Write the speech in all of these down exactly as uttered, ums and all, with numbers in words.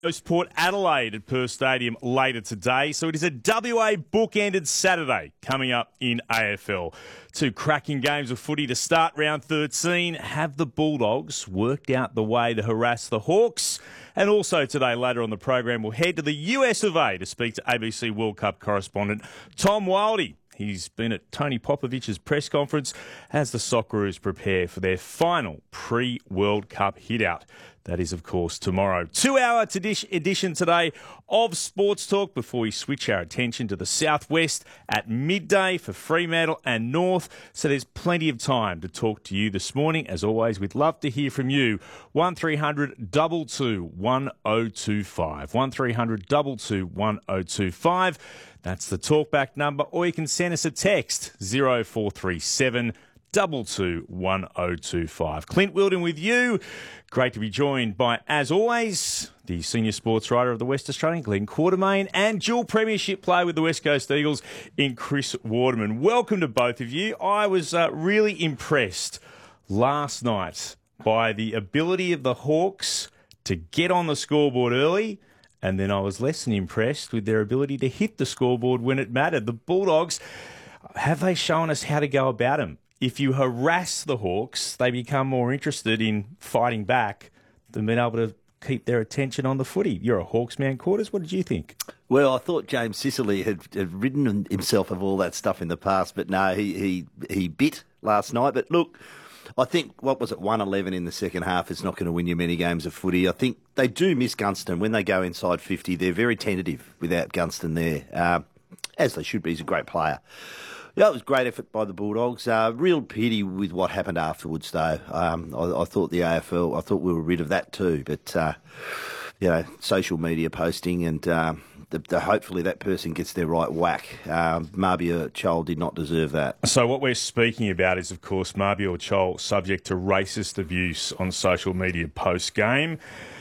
Host Port Adelaide at Perth Stadium later today. So it is a W A bookended Saturday coming up in A F L. Two cracking games of footy to start round thirteen. Have the Bulldogs worked out the way to harass the Hawks? And also today, later on the program, we'll head to the U S of A to speak to A B C World Cup correspondent Tom Wildey. He's been at Tony Popovich's press conference as the Socceroos prepare for their final pre-World Cup hit-out. That is, of course, tomorrow. Two-hour edition today of Sports Talk before we switch our attention to the southwest at midday for Fremantle and North. So there's plenty of time to talk to you this morning. As always, we'd love to hear from you. one three hundred two two one oh two five. one three hundred two two one oh two five. That's the talkback number. Or you can send us a text, zero four three seven two two one oh two five. Clint Wilden with you. Great to be joined by, as always, the senior sports writer of the West Australian, Glenn Quartermain, and dual premiership player with the West Coast Eagles in Chris Waterman. Welcome to both of you. I was uh, really impressed last night by the ability of the Hawks to get on the scoreboard early, and then I was less than impressed with their ability to hit the scoreboard when it mattered. The Bulldogs, have they shown us how to go about them? If you harass the Hawks, they become more interested in fighting back than being able to keep their attention on the footy. You're a Hawks man, Quarters. What did you think? Well, I thought James Sicily had, had ridden himself of all that stuff in the past, but no, he, he, he bit last night. But look, I think, what was it, one eleven in the second half is not going to win you many games of footy. I think they do miss Gunston. When they go inside fifty, they're very tentative without Gunston there, uh, as they should be. He's a great player. Yeah, it was a great effort by the Bulldogs. Uh, real pity with what happened afterwards, though. Um, I, I thought the A F L, I thought we were rid of that too. But, uh, you know, social media posting and uh, the, the, hopefully that person gets their right whack. Um, Mabior Chol did not deserve that. So what we're speaking about is, of course, Mabior Chol subject to racist abuse on social media post-game.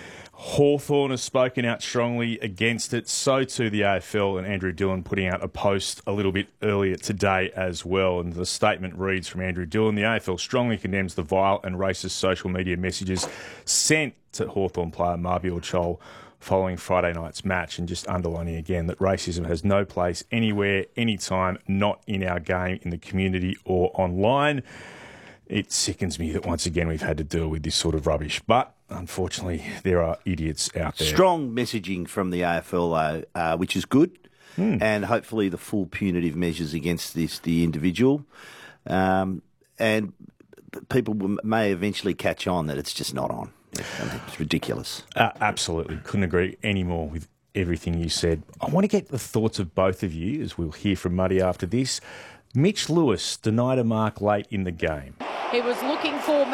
Hawthorn has spoken out strongly against it. So too the A F L, and Andrew Dillon putting out a post a little bit earlier today as well. And the statement reads from Andrew Dillon: the A F L strongly condemns the vile and racist social media messages sent to Hawthorn player Mabior Chol following Friday night's match, and just underlining again that racism has no place anywhere, anytime, not in our game, in the community or online. It sickens me that once again we've had to deal with this sort of rubbish. But unfortunately, there are idiots out there. Strong messaging from the A F L, though, uh, which is good. Hmm. And hopefully the full punitive measures against this, the individual. Um, and people may eventually catch on that it's just not on. I mean, it's ridiculous. Uh, absolutely. Couldn't agree any more with everything you said. I want to get the thoughts of both of you, as we'll hear from Muddy after this. Mitch Lewis denied a mark late in the game. He was looking for